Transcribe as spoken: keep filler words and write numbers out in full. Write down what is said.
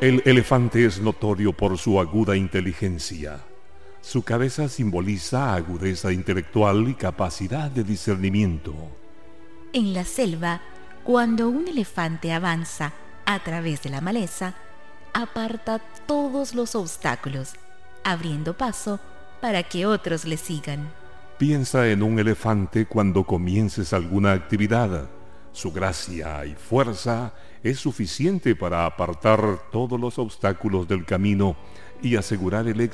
El elefante es notorio por su aguda inteligencia. Su cabeza simboliza agudeza intelectual y capacidad de discernimiento. En la selva, cuando un elefante avanza a través de la maleza, aparta todos los obstáculos, abriendo paso para que otros le sigan. Piensa en un elefante cuando comiences alguna actividad. Su gracia y fuerza es suficiente para apartar todos los obstáculos del camino y asegurar el éxito